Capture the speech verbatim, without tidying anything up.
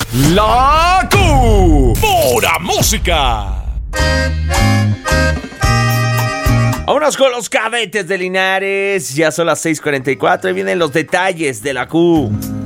La Q. Pura música. Vámonos con los cadetes de Linares. Ya son las seis cuarenta y cuatro y vienen los detalles de la Q.